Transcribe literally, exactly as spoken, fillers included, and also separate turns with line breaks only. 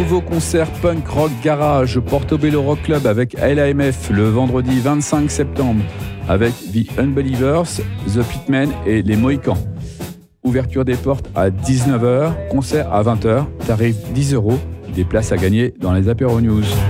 nouveau concert punk rock garage au Portobello Rock Club avec L A M F le vendredi vingt-cinq septembre avec The Unbelievers, The Pitmen et Les Mohicans. Ouverture des portes à dix-neuf heures, concert à vingt heures, tarif dix euros, des places à gagner dans les apéros news.